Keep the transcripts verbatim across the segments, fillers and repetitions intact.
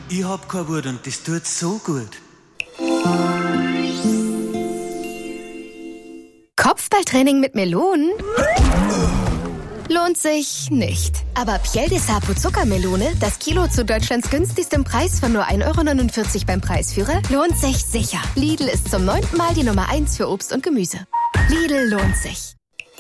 Ich hab keine Wut und das tut so gut. Kopfballtraining mit Melonen? Lohnt sich nicht. Aber Piel de Sapo Zuckermelone, das Kilo zu Deutschlands günstigstem Preis von nur ein Euro neunundvierzig beim Preisführer, lohnt sich sicher. Lidl ist zum neunten Mal die Nummer eins für Obst und Gemüse. Lidl lohnt sich.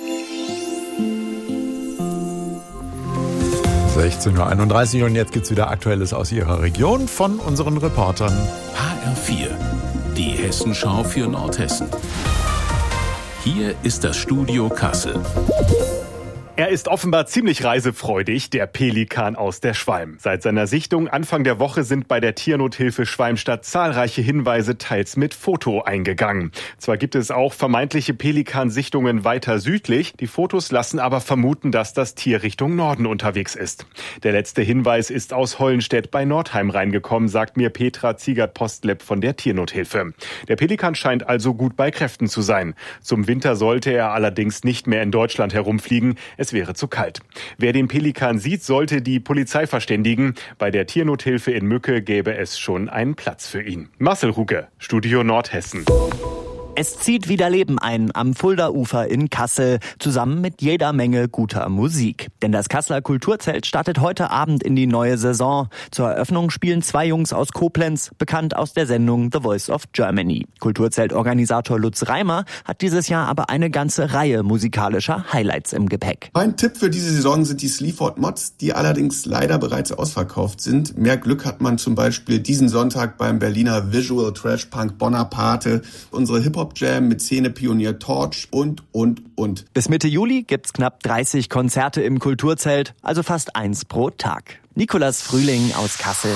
sechzehn Uhr einunddreißig und jetzt gibt's wieder Aktuelles aus Ihrer Region von unseren Reportern. H R vier, die Hessenschau für Nordhessen. Hier ist das Studio Kassel. Er ist offenbar ziemlich reisefreudig, der Pelikan aus der Schwalm. Seit seiner Sichtung Anfang der Woche sind bei der Tiernothilfe Schwalmstadt zahlreiche Hinweise teils mit Foto eingegangen. Zwar gibt es auch vermeintliche Pelikansichtungen weiter südlich, die Fotos lassen aber vermuten, dass das Tier Richtung Norden unterwegs ist. Der letzte Hinweis ist aus Hollenstedt bei Nordheim reingekommen, sagt mir Petra Ziegert-Postlepp von der Tiernothilfe. Der Pelikan scheint also gut bei Kräften zu sein. Zum Winter sollte er allerdings nicht mehr in Deutschland herumfliegen. Es wäre zu kalt. Wer den Pelikan sieht, sollte die Polizei verständigen. Bei der Tiernothilfe in Mücke gäbe es schon einen Platz für ihn. Marcel Ruge, Studio Nordhessen. Es zieht wieder Leben ein am Fulda-Ufer in Kassel, zusammen mit jeder Menge guter Musik. Denn das Kasseler Kulturzelt startet heute Abend in die neue Saison. Zur Eröffnung spielen zwei Jungs aus Koblenz, bekannt aus der Sendung The Voice of Germany. Kulturzeltorganisator Lutz Reimer hat dieses Jahr aber eine ganze Reihe musikalischer Highlights im Gepäck. Mein Tipp für diese Saison sind die Sleaford Mods, die allerdings leider bereits ausverkauft sind. Mehr Glück hat man zum Beispiel diesen Sonntag beim Berliner Visual Trash Punk Bonaparte, unsere Hip-Hop Jam mit Szenepionier Torch und, und, und. Bis Mitte Juli gibt's knapp dreißig Konzerte im Kulturzelt, also fast eins pro Tag. Nikolas Frühling aus Kassel.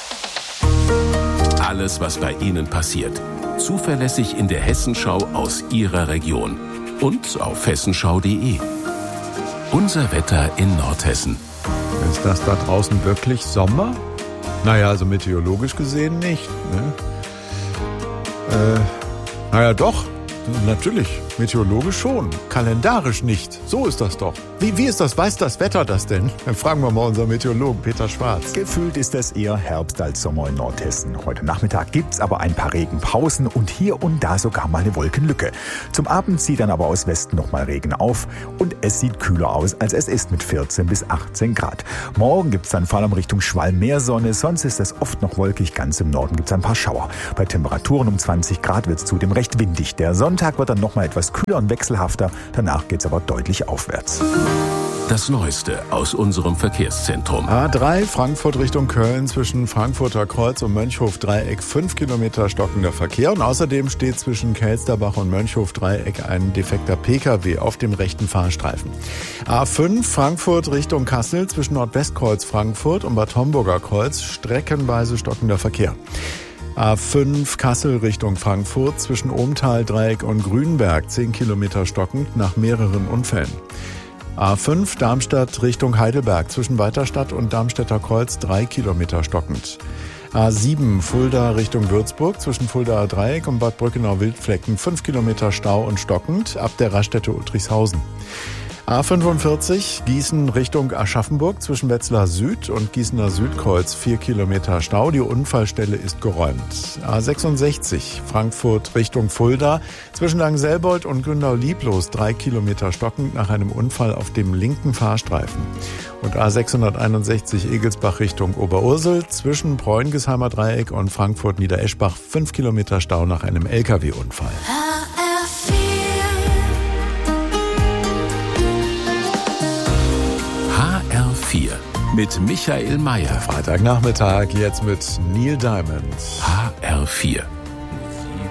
Alles, was bei Ihnen passiert. Zuverlässig in der Hessenschau aus Ihrer Region. Und auf hessenschau punkt de. Unser Wetter in Nordhessen. Ist das da draußen wirklich Sommer? Naja, also meteorologisch gesehen nicht. Ne? Äh... Naja, doch, natürlich, meteorologisch schon, kalendarisch nicht. So ist das doch. Wie, wie ist das, weiß das Wetter das denn? Dann fragen wir mal unseren Meteorologen Peter Schwarz. Gefühlt ist es eher Herbst als Sommer in Nordhessen. Heute Nachmittag gibt's aber ein paar Regenpausen und hier und da sogar mal eine Wolkenlücke. Zum Abend zieht dann aber aus Westen nochmal Regen auf und es sieht kühler aus, als es ist mit vierzehn bis achtzehn Grad. Morgen gibt's dann vor allem Richtung Schwalm mehr Sonne, sonst ist es oft noch wolkig. Ganz im Norden gibt's ein paar Schauer. Bei Temperaturen um zwanzig Grad wird's zudem recht windig. Der Sonntag wird dann nochmal etwas kühler und wechselhafter, danach geht's aber deutlich aufwärts. Das Neueste aus unserem Verkehrszentrum. A drei Frankfurt Richtung Köln zwischen Frankfurter Kreuz und Mönchhof-Dreieck fünf Kilometer stockender Verkehr. Und außerdem steht zwischen Kelsterbach und Mönchhof-Dreieck ein defekter Pkw auf dem rechten Fahrstreifen. A fünf Frankfurt Richtung Kassel zwischen Nordwestkreuz Frankfurt und Bad Homburger Kreuz streckenweise stockender Verkehr. A fünf Kassel Richtung Frankfurt zwischen Ohmtal-Dreieck und Grünberg zehn Kilometer stockend nach mehreren Unfällen. A fünf Darmstadt Richtung Heidelberg zwischen Weiterstadt und Darmstädter Kreuz drei Kilometer stockend. A sieben Fulda Richtung Würzburg zwischen Fuldaer Dreieck und Bad Brückenau-Wildflecken fünf Kilometer Stau und stockend ab der Raststätte Uttrichshausen. A fünfundvierzig Gießen Richtung Aschaffenburg zwischen Wetzlar Süd und Gießener Südkreuz vier Kilometer Stau. Die Unfallstelle ist geräumt. A sechsundsechzig Frankfurt Richtung Fulda zwischen Langselbold und Gründau-Lieblos drei Kilometer stockend nach einem Unfall auf dem linken Fahrstreifen. Und A sechshunderteinundsechzig Egelsbach Richtung Oberursel zwischen Bräungesheimer Dreieck und Frankfurt-Niedereschbach fünf Kilometer Stau nach einem L K W-Unfall. H R vier mit Michael Mayer. Freitagnachmittag jetzt mit Neil Diamond. H R vier.